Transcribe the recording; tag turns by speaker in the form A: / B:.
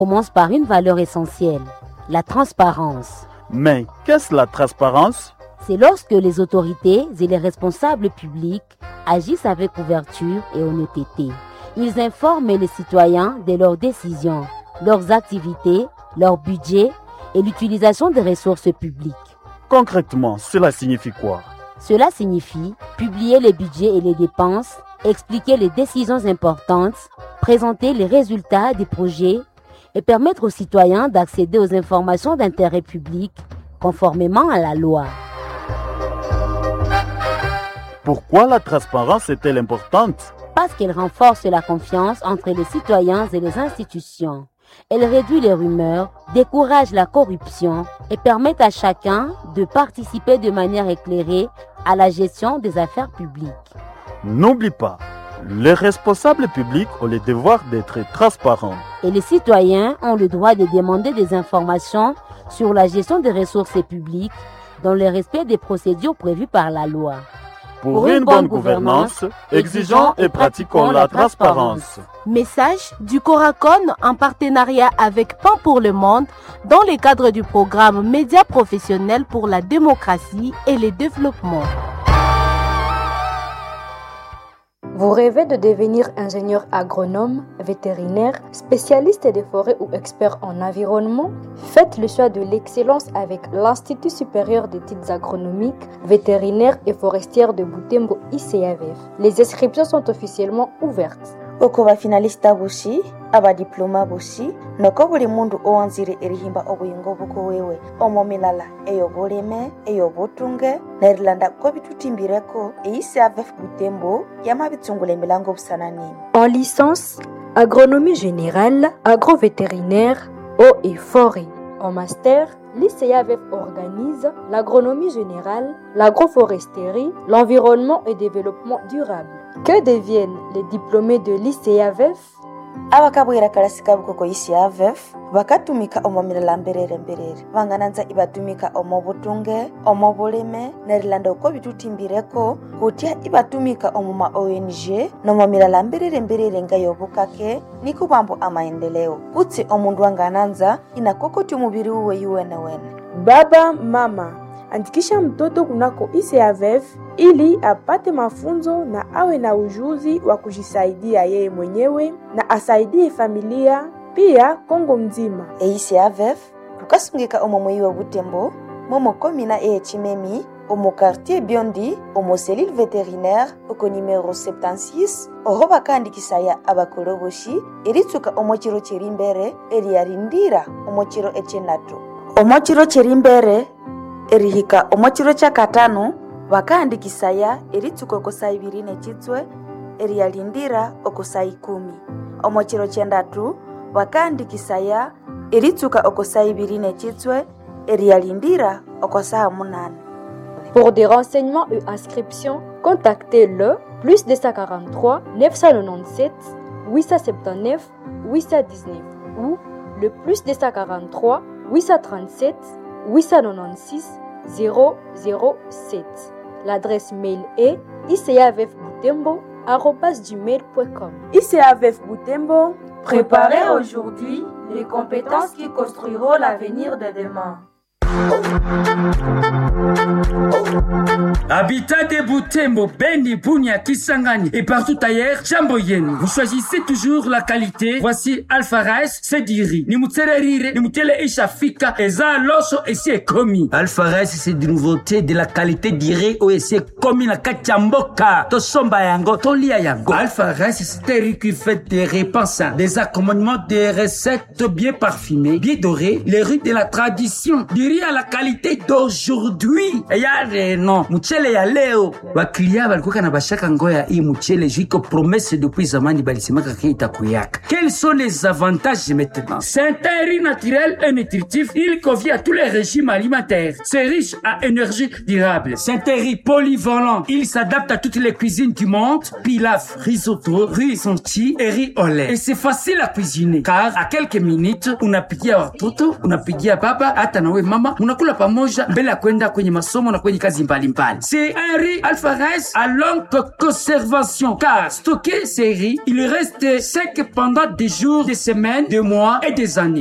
A: commence par une valeur essentielle, la transparence.
B: Mais qu'est-ce la transparence?
A: C'est lorsque les autorités et les responsables publics agissent avec ouverture et honnêteté. Ils informent les citoyens de leurs décisions, leurs activités, leur budget et l'utilisation des ressources publiques.
B: Concrètement, cela signifie quoi?
A: Cela signifie publier les budgets et les dépenses, expliquer les décisions importantes, présenter les résultats des projets et permettre aux citoyens d'accéder aux informations d'intérêt public conformément à la loi.
B: Pourquoi la transparence est-elle importante?
A: Parce qu'elle renforce la confiance entre les citoyens et les institutions. Elle réduit les rumeurs, décourage la corruption et permet à chacun de participer de manière éclairée à la gestion des affaires publiques.
B: N'oublie pas, les responsables publics ont le devoir d'être transparents.
A: Et les citoyens ont le droit de demander des informations sur la gestion des ressources publiques dans le respect des procédures prévues par la loi.
B: Pour une bonne gouvernance, exigeons et pratiquons la transparence.
C: Message du Coracon en partenariat avec Pain pour le Monde dans le cadre du programme Médias professionnels pour la démocratie et le développement.
D: Vous rêvez de devenir ingénieur agronome, vétérinaire, spécialiste des forêts ou expert en environnement? Faites le choix de l'excellence avec l'Institut supérieur d'études agronomiques, vétérinaires et forestières de Butembo ICAVF. Les inscriptions sont officiellement ouvertes.
E: Oko bafinalista bushi abadiploma bushi noko buli mundu owanzire erihimba obuyingo buko wewe omomilala eyoboleme eyobotunge nerilanda ko bitutimbireko ICAVF Butembo yamabitsungula emilango busananini.
D: En licence, agronomie générale, agrovétérinaire, eau et forêt. En master, l'ICAVF organise l'agronomie générale, l'agroforesterie, l'environnement et développement durable. Que deviennent les diplômés de l'ICAVF?
E: Abakabwira kalasika bukoko ICAVF bakatumika omomilala mberere vangananza ibatumika omobutunge omobuleme nerilanda uko bitutimbireko kutia ibatumika omuma ONG nomomilala mberere ngayobukake nikubambo amaendeleo kutsi omundu wangananza inakokoti umubiri uwe yuwene.
F: Baba, mama, andikisha mtoto kunako ICAVF ili apate mafunzo na awe na ujuzi wa kujisaidia yeye mwenyewe na asaidie familia pia Kongo mzima.
E: ICAVF tukasungika omomwe wa Butembo momo komina Chimemi omo quartier Biondi omo cellule vétérinaire oko numéro 76 ohoba kandi kisaya abakoroboshi eritsuka omo chiro cherimbere eriyarindira omo chiro echenatu omo chiro cherimbere erihika omo chiro chakatano vakaandikisaya eritsuka okosai 2 nechitswe eriyalindira okosai 10 omo chiro chendatu vakaandikisaya eritsuka okosai 2 nechitswe eriyalindira okosai 8.
D: Pour des renseignements et inscriptions, contactez le +243 997 879 819 ou le +243 837 896 007. L'adresse mail est icavfbutembo@gmail.com.
F: ICAVF Butembo,
G: préparez aujourd'hui les compétences qui construiront l'avenir de demain.
H: Habitat de Butembo, Beni, Bunia, Kisangani et partout ailleurs, Jambo Yenu. Vous choisissez toujours la qualité. Voici Alpha Rice, Sediri. Nimutele Rire, Nimutele Ishafika, Eza Loso et c'est commis.
I: Alpha Rice, c'est des nouveautés de la qualité d'Iré ou c'est commis na Kachamboka. To Somba Yango, to Lia Yango.
H: Alpha Rice, c'est un riz qui fait des repas, des accompagnements, des recettes bien parfumées, bien dorées, les riz de la tradition. Du riz à la qualité d'aujourd'hui. Et y a des noms. Mchele ya leo. Wakilia walikuwa na bashaka ngoya hii mchele juiko promesse depuis zamani balisemaka kita kuyaka. Quels sont les avantages maintenant? C'est un riz naturel et nutritif. Il convient à tous les régimes alimentaires. C'est riche à énergie durable. C'est un riz polyvalent. Il s'adapte à toutes les cuisines du monde. Pilaf, risotto, riz sonti et riz au lait. Et c'est facile à cuisiner. Car à quelques minutes, unapikia watoto, unapikia baba, hata nawe mama, unakula pamoja mbele ya kwenda kwenye masomo na kwenye kazi mbalimbali. c'est un riz alfarès à longue conservation. Car stocker ces riz, il reste sec pendant des jours, des semaines, des mois et des années.